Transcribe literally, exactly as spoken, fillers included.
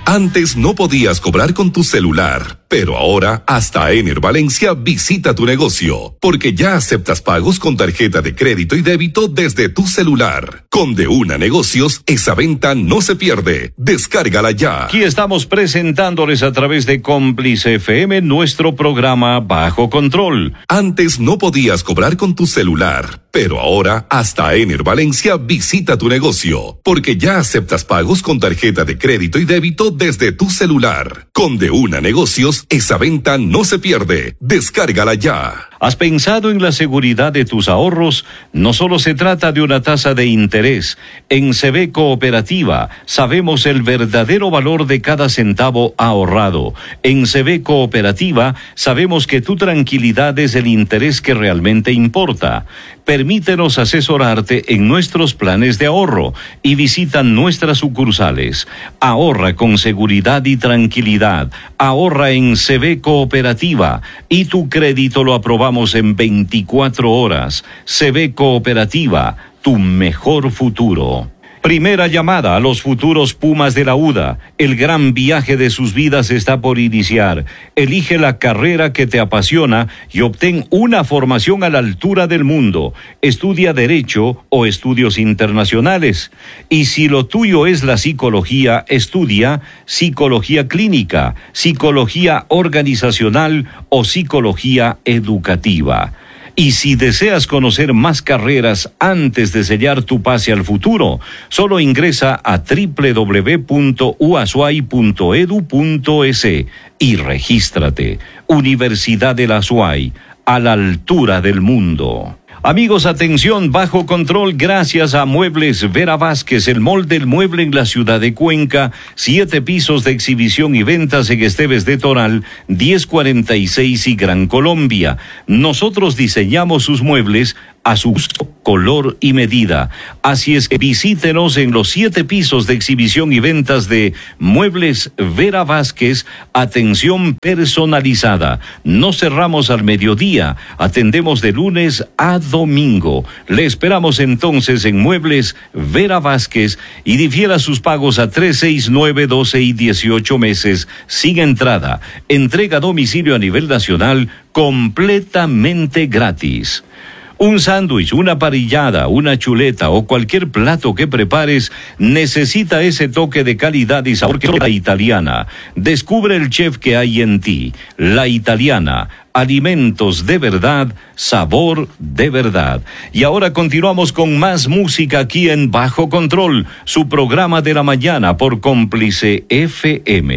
Antes no podías cobrar con tu celular, pero ahora hasta Ener Valencia visita tu negocio, porque ya aceptas pagos con tarjeta de crédito y débito desde tu celular. Con De Una Negocios, esa venta no se pierde. Descárgala ya. Aquí estamos presentándoles a través de Cómplice F M nuestro programa Bajo Control. Antes no podías cobrar con tu celular, pero ahora hasta Ener Valencia visita tu negocio, porque ya aceptas pagos con tarjeta de crédito y débito desde tu celular. Con De Una Negocios, esa venta no se pierde. Descárgala ya. ¿Has pensado en la seguridad de tus ahorros? No solo se trata de una tasa de interés. En C B Cooperativa sabemos el verdadero valor de cada centavo ahorrado. En C B Cooperativa sabemos que tu tranquilidad es el interés que realmente importa. Permítenos asesorarte en nuestros planes de ahorro y visita nuestras sucursales. Ahorra con seguridad y tranquilidad. Ahorra en C B Cooperativa y tu crédito lo aprobamos en veinticuatro horas. C B Cooperativa, tu mejor futuro. Primera llamada a los futuros Pumas de la U D A. El gran viaje de sus vidas está por iniciar. Elige la carrera que te apasiona y obtén una formación a la altura del mundo. Estudia Derecho o Estudios Internacionales. Y si lo tuyo es la psicología, estudia Psicología Clínica, Psicología Organizacional o Psicología Educativa. Y si deseas conocer más carreras antes de sellar tu pase al futuro, solo ingresa a doble u doble u doble u punto u a s u a y punto e d u punto e s y regístrate. Universidad de la Azuay, a la altura del mundo. Amigos, atención, Bajo Control, gracias a Muebles Vera Vázquez, el molde del mueble en la ciudad de Cuenca, siete pisos de exhibición y ventas en Esteves de Toral, diez cuarenta y seis y Gran Colombia. Nosotros diseñamos sus muebles a su color y medida. Así es que visítenos en los siete pisos de exhibición y ventas de Muebles Vera Vázquez. Atención personalizada. No cerramos al mediodía. Atendemos de lunes a domingo. Le esperamos entonces en Muebles Vera Vázquez y difiera sus pagos a tres, seis, nueve, doce y dieciocho meses sin entrada. Entrega a domicilio a nivel nacional completamente gratis. Un sándwich, una parrillada, una chuleta o cualquier plato que prepares necesita ese toque de calidad y sabor que es la italiana. Descubre el chef que hay en ti. La Italiana. Alimentos de verdad, sabor de verdad. Y ahora continuamos con más música aquí en Bajo Control, su programa de la mañana por Cómplice F M.